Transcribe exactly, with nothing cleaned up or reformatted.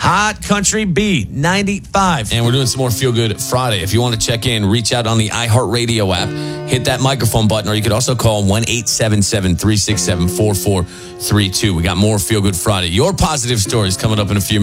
Hot Country B, ninety-five. And we're doing some more Feel Good Friday. If you want to check in, reach out on the iHeartRadio app, hit that microphone button, or you could also call one eight seven seven, three six seven, four four three two. We got more Feel Good Friday. Your positive stories coming up in a few minutes.